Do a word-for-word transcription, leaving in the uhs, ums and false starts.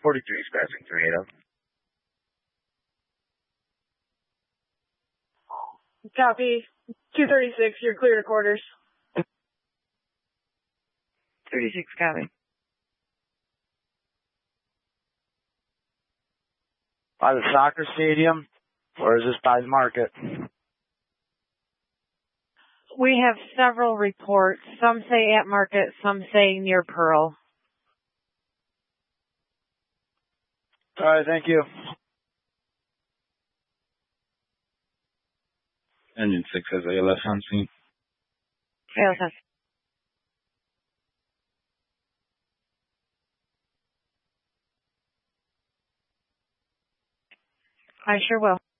forty-three is passing three eight zero. Copy. two thirty-six, you're clear to quarters. thirty-six, copy. By the soccer stadium, or is this by the market? We have several reports. Some say at market, some say near Pearl. All right, thank you. Engine six has A L S on scene. A L S. I sure will.